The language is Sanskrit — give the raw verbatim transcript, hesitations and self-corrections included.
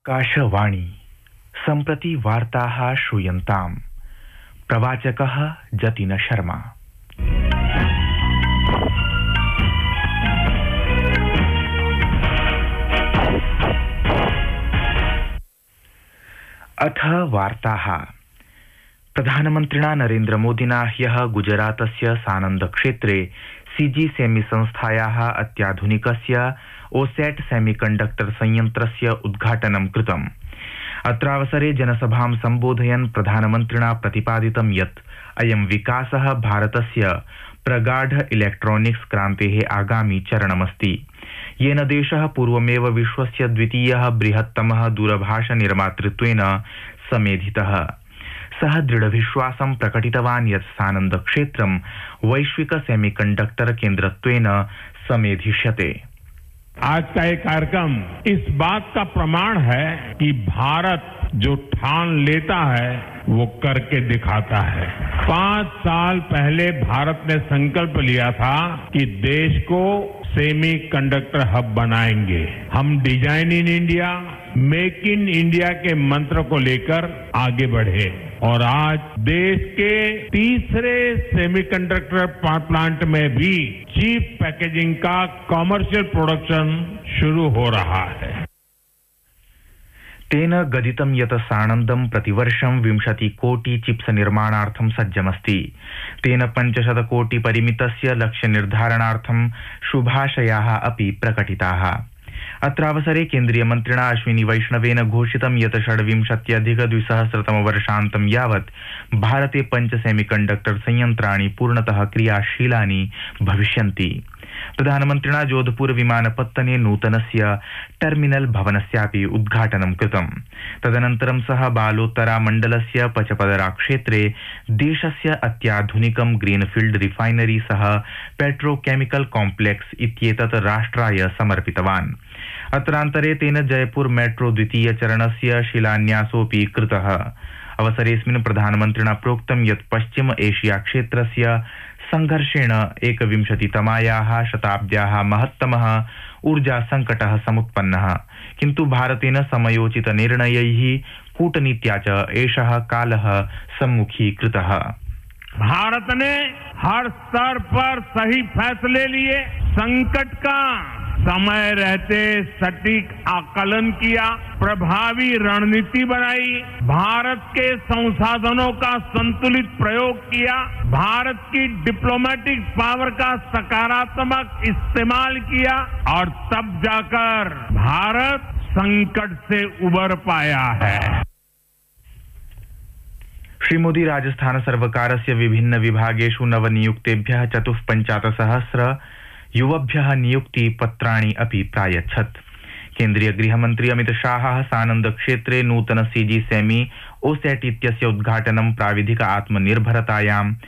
आकाशवाणी सम्प्रति वार्ताः श्रूयन्ताम्। प्रवाचकः जतिन शर्मा। अथ वार्ताः। प्रधानमन्त्रिणा नरेन्द्रमोदिना ह्यः गुजरातस्य सानन्द क्षेत्रे सीजी सेमी संस्थायाः अत्याधुनिकस्य ओसैट सेमीकण्डक्टर संयन्त्रस्य उद्घाटनं कृतम्। अत्रावसरे जनसभां सम्बोधयन् प्रधानमन्त्रिणा प्रतिपादितं यत् अयं विकासः भारतस्य प्रगाढ इलेक्ट्रॉनिक्स क्रान्तेः आगामि चरणमस्ति, येन देशः पूर्वमेव विश्वस्य द्वितीयः बृहत्तमः दूरभाष निर्मातृत्वेन समेधितः। सः दृढविश्वासं प्रकटितवान् यत् सानन्द क्षेत्रं वैश्विक सेमीकण्डक्टर केन्द्रत्वेन समेधिष्यते। आज का ये कार्यक्रम इस बात का प्रमाण है कि भारत जो ठान लेता है वो करके दिखाता है। पांच साल पहले भारत ने संकल्प लिया था कि देश को सेमी कंडक्टर हब बनाएंगे। हम design in India, make in India के मंत्र को लेकर आगे बढ़े और आज देश के तीसरे सेमीकंडक्टर प्लांट में भी चीप पैकेजिंग का कमर्शियल प्रोडक्शन शुरू हो रहा है। तेन गदितं यत् सानन्दं प्रतिवर्षं विंशति कोटि चिप्स निर्माणार्थं सज्जमस्ति। तेन पञ्चशत कोटि परिमितस्य लक्ष्य निर्धारणार्थं शुभाशयाः अपि प्रकटिताः। अत्रावसरे केन्द्रीय मन्त्रिणा अश्विनी वैष्णवेन घोषितं यत् षड्विंशत्यधिक द्विसहस्रतम वर्षान्तं यावत् भारते पञ्च सेमीकण्डक्टर संयन्त्राणि पूर्णतः क्रियाशीलानि भविष्यन्ति। प्रधानमन्त्रिणा जोधपुर विमानपत्तने नूतनस्य टर्मिनल भवनस्यापि उद्घाटनं कृतम्। तदनन्तरं सः बालोत्तरा मण्डलस्य पचपदरा क्षेत्रे देशस्य अत्याधुनिकं ग्रीनफील्ड रिफाइनरी सह पेट्रोकेमिकल कॉम्प्लेक्स इत्येतत् राष्ट्राय समर्पितवान्। अत्रान्तरे तेन जयपुर मेट्रो द्वितीय चरणस्य शिलान्यासोऽपि कृतः। अवसरेऽस्मिन् प्रधानमन्त्रिणा प्रोक्तं यत् पश्चिम एशिया क्षेत्रस्य संघर्षेण एकविंशतितमायाः शताब्द्याः महत्तमः ऊर्जा संकटः समुत्पन्नः, किन्तु भारतेन समयोचित निर्णयैः कूटनीत्या च एषः कालः सम्मुखीकृतः। भारत ने हर स्तर पर सही फैसले लिए, संकट का समय रहते सटीक आकलन किया, प्रभावी रणनीति बनाई, भारत के संसाधनों का संतुलित प्रयोग किया, भारत की डिप्लोमेटिक पावर का सकारात्मक इस्तेमाल किया और तब जाकर भारत संकट से उबर पाया है। श्रीमोदी राजस्थान सर्वकारस्य विभिन्न विभागेषु नवनियुक्तेभ्यः चतुःपञ्चाशत्सहस्र युवभ्यः नियुक्ति पत्राणि अपि प्रायच्छत्। केन्द्रीय गृहमन्त्री अमित शाहः सानन्द क्षेत्रे नूतन सीजी सेमी ओसैट इत्यस्य उद्घाटनं प्राविधिक आत्मनिर्भरतायां